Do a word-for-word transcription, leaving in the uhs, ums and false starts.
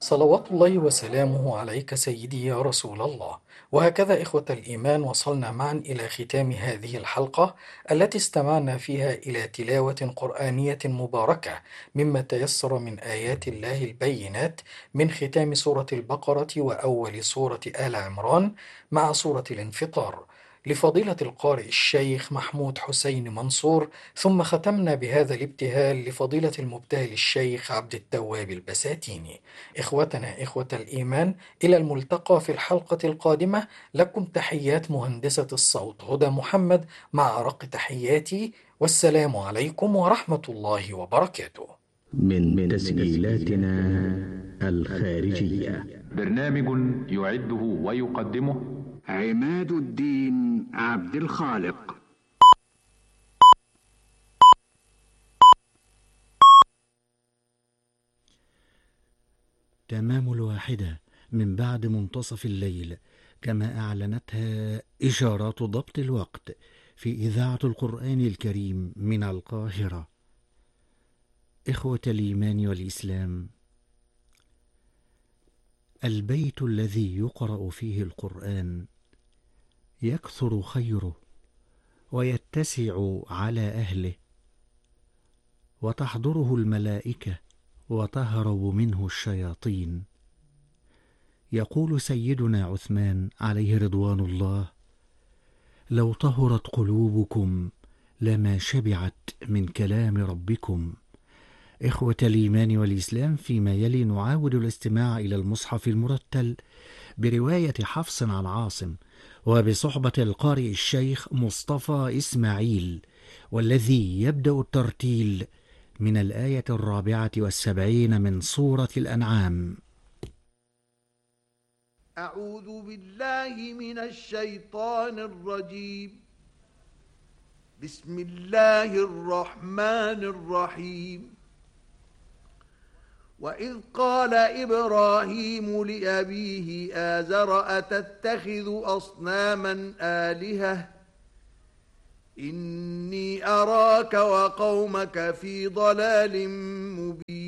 صلوات الله وسلامه عليك سيدي يا رسول الله. وهكذا إخوة الإيمان وصلنا معا إلى ختام هذه الحلقة التي استمعنا فيها إلى تلاوة قرآنية مباركة مما تيسر من آيات الله البينات من ختام سورة البقرة وأول سورة آل عمران مع سورة الانفطار لفضيلة القارئ الشيخ محمود حسين منصور، ثم ختمنا بهذا الابتهال لفضيلة المبتهل الشيخ عبد التواب البساتيني. إخوتنا إخوة الإيمان، إلى الملتقى في الحلقة القادمة. لكم تحيات مهندسة الصوت هدى محمد مع أرق تحياتي، والسلام عليكم ورحمة الله وبركاته. من تسجيلاتنا الخارجية. برنامج يعده ويقدمه عماد الدين عبد الخالق. تمام الواحدة من بعد منتصف الليل، كما أعلنتها إشارات ضبط الوقت في إذاعة القرآن الكريم من القاهرة. إخوة الإيمان والإسلام، البيت الذي يقرأ فيه القرآن يكثر خيره ويتسع على أهله، وتحضره الملائكة وتهرب منه الشياطين. يقول سيدنا عثمان عليه رضوان الله: لو طهرت قلوبكم لما شبعت من كلام ربكم. إخوة الإيمان والإسلام، فيما يلي نعاود الاستماع إلى المصحف المرتل برواية حفص عن عاصم وبصحبة القارئ الشيخ مصطفى إسماعيل، والذي يبدأ الترتيل من الآية الرابعة والسبعين من سورة الأنعام. أعوذ بالله من الشيطان الرجيم. بسم الله الرحمن الرحيم. وإذ قال إبراهيم لأبيه آزر أتتخذ أصناما آلهة إني أراك وقومك في ضلال مبين